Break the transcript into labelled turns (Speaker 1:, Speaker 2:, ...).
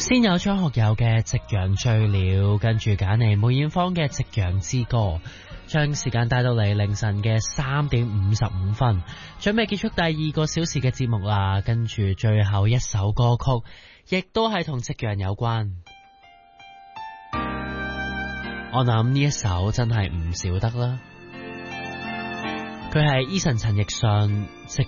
Speaker 1: 先有張學友嘅《夕陽醉了》，跟住揀嚟梅艷芳嘅《夕陽之歌》，將時間帶到嚟凌晨嘅3:55，準備結束第2個小時嘅節目啦。跟住最後一首歌曲，亦都係同夕陽有關。我諗呢一首真係唔少得啦，佢係 Eason 陳奕迅《夕